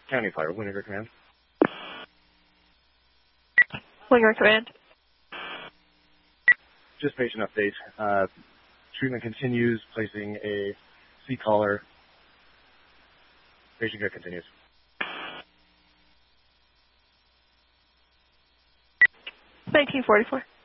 County Fire, Winnegar Command. Winnegar Command. Just patient update. Treatment continues, placing a C-collar. Patient care continues. 1944.